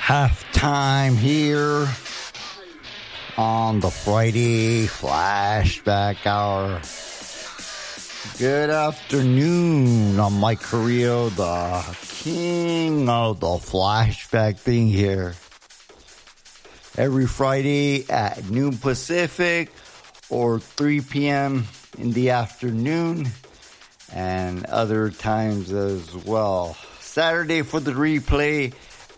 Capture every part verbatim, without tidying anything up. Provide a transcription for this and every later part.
Halftime here on the Friday Flashback Hour. Good afternoon. I'm Mike Carrillo, the king of the flashback thing here. Every Friday at noon Pacific or three p.m. in the afternoon and other times as well. Saturday for the replay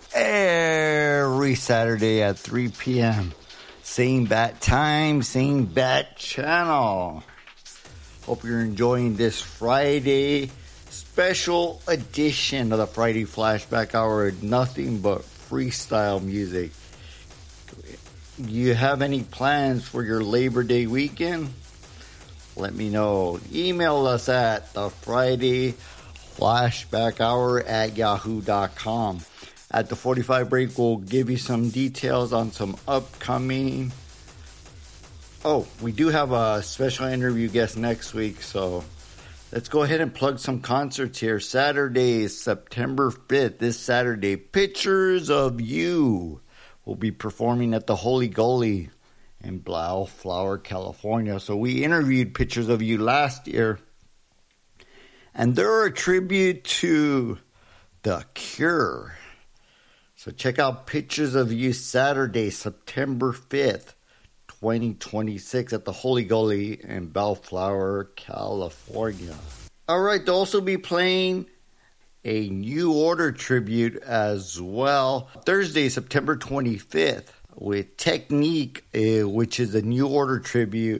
every Saturday at three p.m. Same bat time, same bat channel. Hope you're enjoying this Friday special edition of the Friday Flashback Hour. Nothing but freestyle music. You have any plans for your Labor Day weekend? Let me know. Email us at the Friday Flashback Hour at yahoo dot com. At the forty-five break, we'll give you some details on some upcoming... Oh, we do have a special interview guest next week, so let's go ahead and plug some concerts here. Saturday, September fifth, this Saturday, Pictures of You will be performing at the Holy Goalie in Bellflower, California. So we interviewed Pictures of You last year, and they're a tribute to The Cure. So check out Pictures of You Saturday, September fifth, twenty twenty-six at the Holy Goalie in Bellflower, California. All right, they'll also be playing a New Order tribute as well. Thursday, September twenty-fifth with Technique, uh, which is a New Order tribute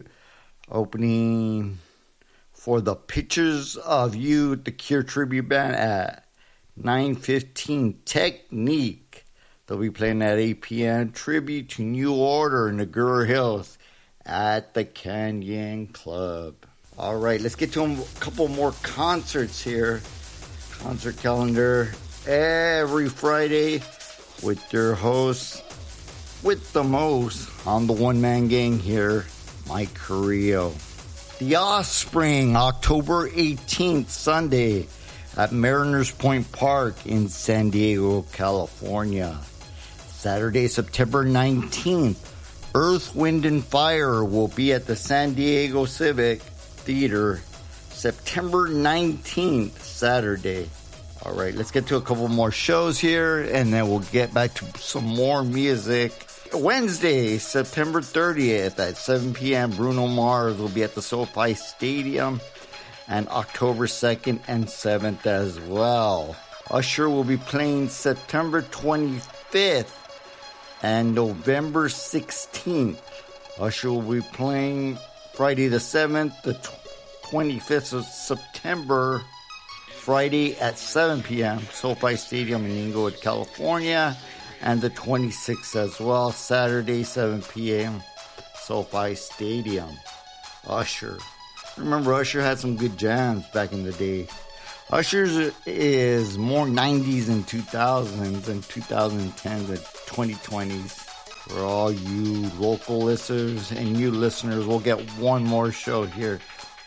opening for the Pictures of You, the Cure tribute band at nine fifteen. Technique. They'll be playing at eight p.m. Tribute to New Order in the Guru Hills at the Canyon Club. All right, let's get to a couple more concerts here. Concert calendar every Friday with their host, with the most, on the one-man gang here, Mike Carrillo. The Offspring, October eighteenth, Sunday, at Mariners Point Park in San Diego, California. Saturday, September nineteenth, Earth, Wind, and Fire will be at the San Diego Civic Theater. September nineteenth, Saturday. All right, let's get to a couple more shows here, and then we'll get back to some more music. Wednesday, September thirtieth at seven p.m., Bruno Mars will be at the SoFi Stadium. And October second and seventh as well. Usher will be playing September twenty-fifth and November sixteenth. Usher will be playing Friday the seventh, the twenty-fifth of September, Friday at seven p.m., SoFi Stadium in Inglewood, California, and the twenty-sixth as well, Saturday, seven p.m., SoFi Stadium. Usher. Remember, Usher had some good jams back in the day. Usher's is more nineties and two thousands and twenty tens and twenty twenties. For all you local listeners and you listeners, we'll get one more show here.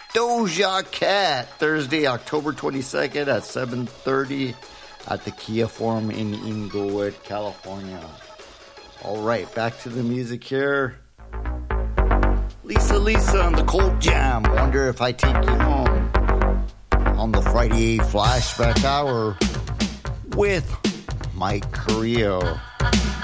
Doja Cat, Thursday, October twenty-second at seven thirty at the Kia Forum in Inglewood, California. All right, back to the music here. Lisa Lisa on the Cold Jam. Wonder if I take you home on the Friday Flashback Hour with Mike Carrillo.